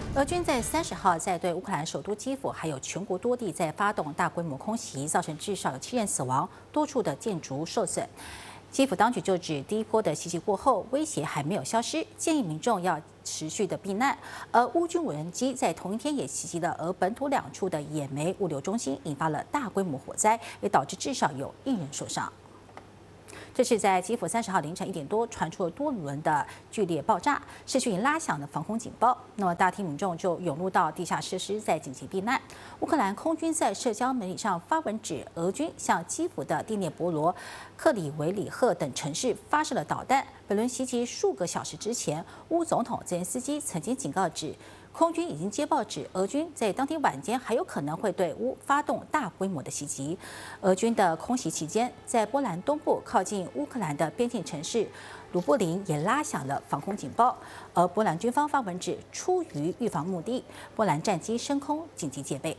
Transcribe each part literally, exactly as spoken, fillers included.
俄军在三十号在对乌克兰首都基辅还有全国多地在发动大规模空袭，造成至少有七人死亡，多处的建筑受损。基辅当局就指，第一波的袭击过后，威胁还没有消失，建议民众要持续的避难。而乌军无人机在同一天也袭击了俄本土两处的冶煤物流中心，引发了大规模火灾，也导致至少有一人受伤。 这是在基辅三十号凌晨一点多传出了多轮的剧烈爆炸，市区已拉响了防空警报。那么大批民众就涌入到地下设施，在紧急避难。乌克兰空军在社交媒体上发文指，俄军向基辅的第聂伯罗、克里维里赫等城市发射了导弹。本轮袭击数个小时之前，乌总统泽连斯基曾经警告指。 空军已经接报指，俄军在当天晚间还有可能会对乌发动大规模的袭击。俄军的空袭期间，在波兰东部靠近乌克兰的边境城市卢布林也拉响了防空警报。而波兰军方发文指，出于预防目的，波兰战机升空紧急戒备。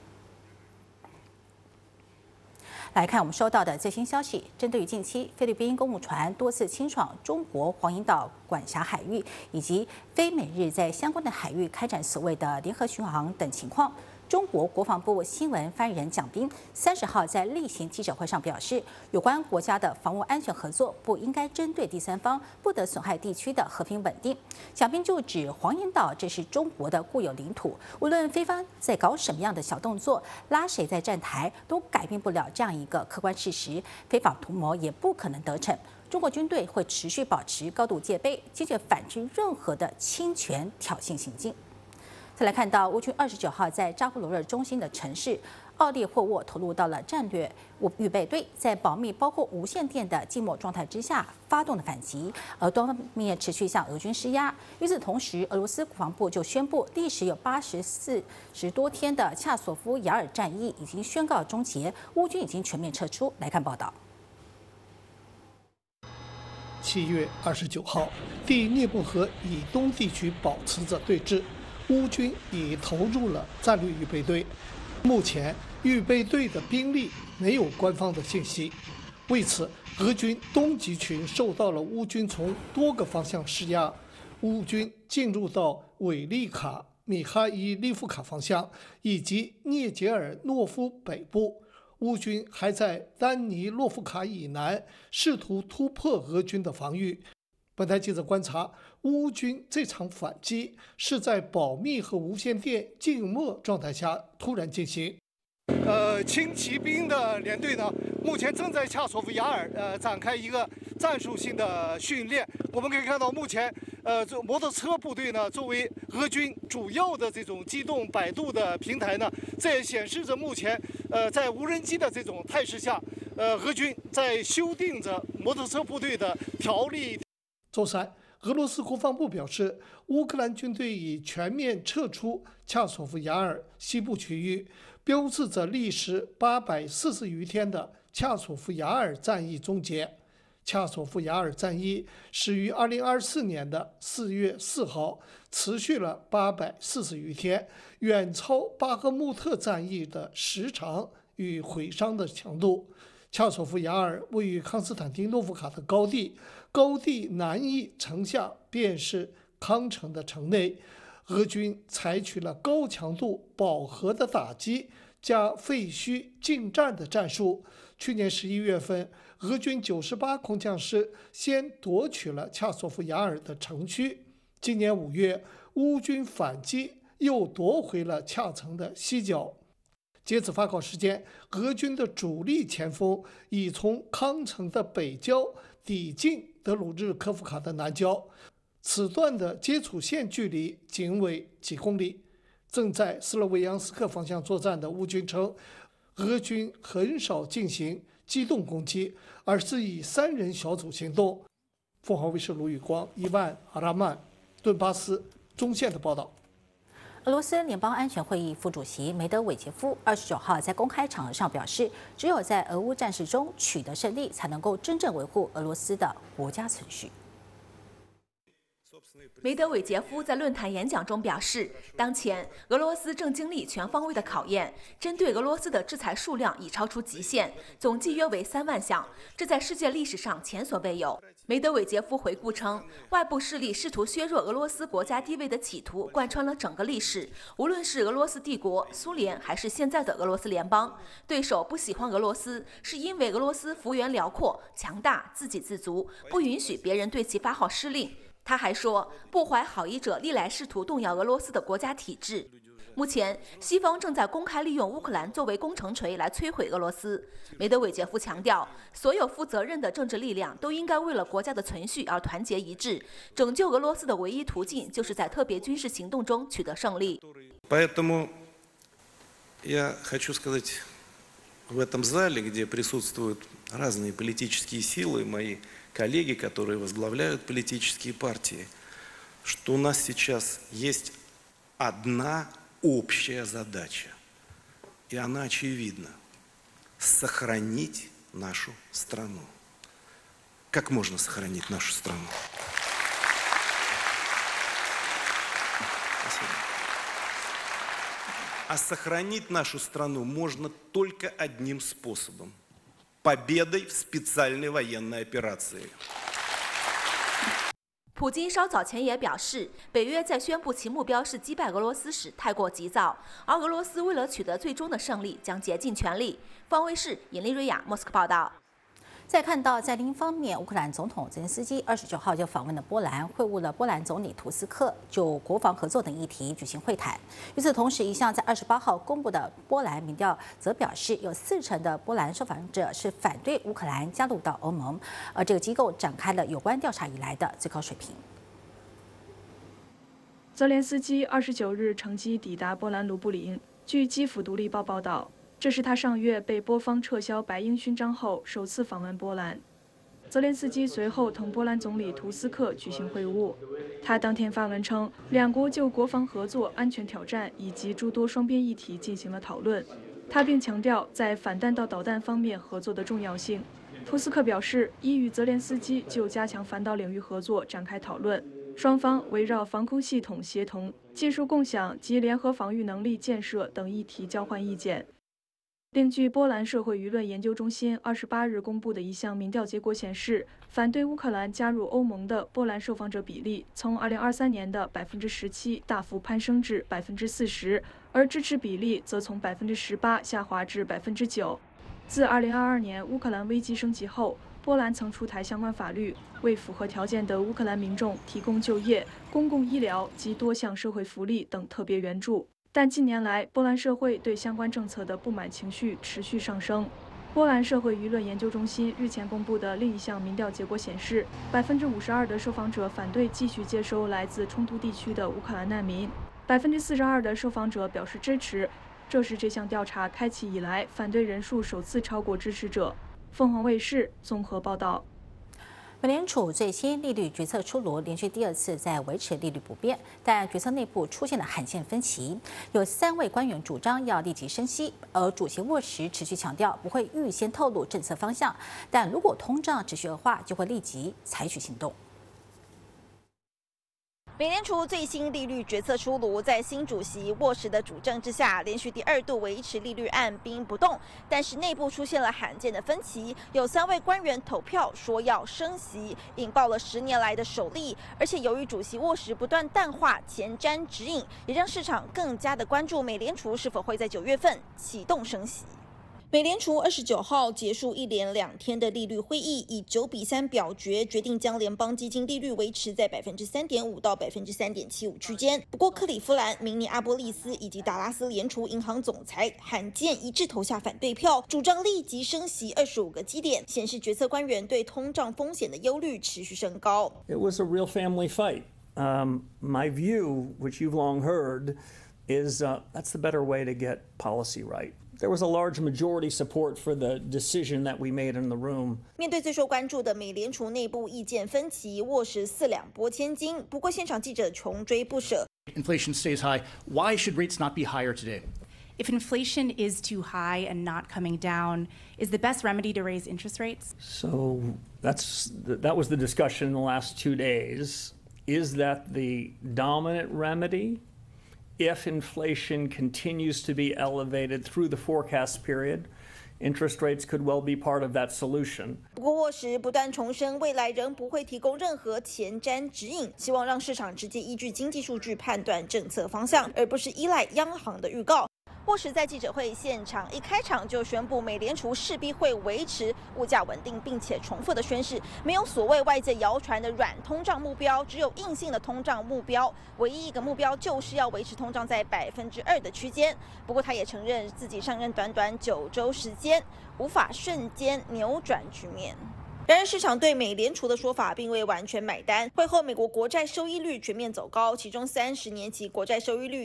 来看我们收到的最新消息，针对于近期菲律宾公务船多次侵闯中国黄银岛管辖海域，以及非美日在相关的海域开展所谓的联合巡航等情况。 中国国防部新闻发言人蒋斌三十号在例行记者会上表示，有关国家的防务安全合作不应该针对第三方，不得损害地区的和平稳定。蒋斌就指，黄岩岛这是中国的固有领土，无论菲方在搞什么样的小动作，拉谁在站台，都改变不了这样一个客观事实，非法图谋也不可能得逞。中国军队会持续保持高度戒备，坚决反制任何的侵权挑衅行径。 再来看到乌军二十九号在扎波罗热中心的城市奥列霍沃投入到了战略预备队，在保密包括无线电的静默状态之下发动了反击，而多方面持续向俄军施压。与此同时，俄罗斯国防部就宣布，历时有八十四十多天的恰索夫雅尔战役已经宣告终结，乌军已经全面撤出。来看报道。 七月二十九号，第聂伯河以东地区保持着对峙。 乌军已投入了战略预备队，目前预备队的兵力没有官方的信息。为此，俄军东集群受到了乌军从多个方向施压，乌军进入到韦利卡、米哈伊利夫卡方向以及涅杰尔诺夫北部。乌军还在丹尼洛夫卡以南试图突破俄军的防御。 本台记者观察，乌军这场反击是在保密和无线电静默状态下突然进行。呃，轻骑兵的连队呢，目前正在恰索夫雅尔呃展开一个战术性的训练。我们可以看到，目前呃，这摩托车部队呢，作为俄军主要的这种机动摆渡的平台呢，这也显示着目前呃在无人机的这种态势下，呃，俄军在修订着摩托车部队的条例。 周三，俄罗斯国防部表示，乌克兰军队已全面撤出恰索夫雅尔西部区域，标志着历时八百四十余天的恰索夫雅尔战役终结。恰索夫雅尔战役始于二零二四年的四月四号，持续了八百四十余天，远超巴赫穆特战役的时长与毁伤的强度。 恰索夫雅尔位于康斯坦丁诺夫卡的高地，高地南翼城下便是康城的城内。俄军采取了高强度饱和的打击加废墟进战的战术。去年十一月份，俄军九十八空降师先夺取了恰索夫雅尔的城区。今年五月，乌军反击又夺回了恰城的西角。 截止发稿时间，俄军的主力前锋已从康城的北郊抵近德鲁日科夫卡的南郊，此段的接触线距离仅为几公里。正在斯洛维扬斯克方向作战的乌军称，俄军很少进行机动攻击，而是以三人小组行动。凤凰卫视卢宇光、伊万阿拉曼、顿巴斯中线的报道。 俄罗斯联邦安全会议副主席梅德韦杰夫二十九号在公开场合上表示，只有在俄乌战事中取得胜利，才能够真正维护俄罗斯的国家存续。 梅德韦杰夫在论坛演讲中表示，当前俄罗斯正经历全方位的考验，针对俄罗斯的制裁数量已超出极限，总计约为三万项，这在世界历史上前所未有。梅德韦杰夫回顾称，外部势力试图削弱俄罗斯国家地位的企图贯穿了整个历史，无论是俄罗斯帝国、苏联还是现在的俄罗斯联邦，对手不喜欢俄罗斯，是因为俄罗斯幅员辽阔、强大、自给自足，不允许别人对其发号施令。他还说，不怀好意者历来试图动摇俄罗斯的国家体制。目前，西方正在公开利用乌克兰作为攻城锤来摧毁俄罗斯。梅德韦杰夫强调，所有负责任的政治力量都应该为了国家的存续而团结一致。拯救俄罗斯的唯一途径，就是在特别军事行动中取得胜利。 Поэтому я хочу сказать, в этом зале, где присутствуют разные политические силы, мои коллеги, которые возглавляют политические партии, что у нас сейчас есть одна общая задача, и она очевидна – сохранить нашу страну. Как можно сохранить нашу страну? Спасибо. А сохранить нашу страну можно только одним способом – победой в специальной военной операции. 普京稍早前也表示，北约在宣布其目标是击败俄罗斯时太过急躁，而俄罗斯为了取得最终的胜利，将竭尽全力。方卫视尹丽瑞亚莫斯科报道。 再看到在另一方面，乌克兰总统泽连斯基二十九号就访问了波兰，会晤了波兰总理图斯克，就国防合作等议题举行会谈。与此同时，一项在二十八号公布的波兰民调则表示，有四成的波兰受访者是反对乌克兰加入到欧盟，而这个机构展开了有关调查以来的最高水平。 泽连斯基二十九日乘机抵达波兰卢布林。据基辅独立报报道，这是他上月被波方撤销白鹰勋章后首次访问波兰。泽连斯基随后同波兰总理图斯克举行会晤。他当天发文称，两国就国防合作、安全挑战以及诸多双边议题进行了讨论。他并强调在反弹道导弹方面合作的重要性。图斯克表示，已与泽连斯基就加强反导领域合作展开讨论。双方围绕防空系统协同、技术共享及联合防御能力建设等议题交换意见。另据波兰社会舆论研究中心二十八日公布的一项民调结果显示，反对乌克兰加入欧盟的波兰受访者比例从二零二三年的百分之十七大幅攀升至百分之四十，而支持比例则从百分之十八下滑至百分之九。自二零二二年乌克兰危机升级后，波兰曾出台相关法律，为符合条件的乌克兰民众提供就业、公共医疗及多项社会福利等特别援助。但近年来，波兰社会对相关政策的不满情绪持续上升。波兰社会舆论研究中心日前公布的另一项民调结果显示，百分之五十二的受访者反对继续接收来自冲突地区的乌克兰难民，百分之四十二的受访者表示支持。这是这项调查开启以来反对人数首次超过支持者。凤凰卫视综合报道。 美联储最新利率决策出炉，连续第二次在维持利率不变，但决策内部出现了罕见分歧。有三位官员主张要立即升息，而主席沃什持续强调不会预先透露政策方向，但如果通胀持续恶化，就会立即采取行动。 美联储最新利率决策出炉，在新主席沃什的主政之下，连续第二度维持利率按兵不动。但是内部出现了罕见的分歧，有三位官员投票说要升息，引爆了十年来的首例。而且由于主席沃什不断淡化前瞻指引，也让市场更加的关注美联储是否会在九月份启动升息。美联储二十九号结束一连两天的利率会议，以九比三表决决定将联邦基金利率维持在百分之三点五到百分之三点七五区间。不过，克利夫兰、明尼阿波利斯以及达拉斯联储银行总裁罕见一致投下反对票，主张立即升息二十五个基点，显示决策官员对通胀风险的忧虑持续升高。 It was a real family fight. Um, my view, which you've long heard, is uh, that's the better way to get policy right.There was a large majority support for the decision that we made in the room. 面对最受关注的美联储内部意见分歧，沃什四两拨千斤。不过现场记者穷追不舍。 Inflation stays high. Why should rates not be higher today? If inflation is too high and not coming down, is the best remedy to raise interest rates? So that's that was the discussion in the last two days. Is that the dominant remedy? If inflation continues to be elevated through the forecast period, interest rates could well be part of that solution. 不过沃什不断重申，未来仍不会提供任何前瞻指引，希望让市场直接依据经济数据判断政策方向，而不是依赖央行的预告。沃什在记者会现场一开场就宣布，美联储势必会维持物价稳定，并且重复的宣示，没有所谓外界谣传的软通胀目标，只有硬性的通胀目标。唯一一个目标就是要维持通胀在百分之二的区间。不过他也承认，自己上任短短九周时间，无法瞬间扭转局面。然而，市场对美联储的说法并未完全买单。会后，美国国债收益率全面走高，其中三十年期国债收益率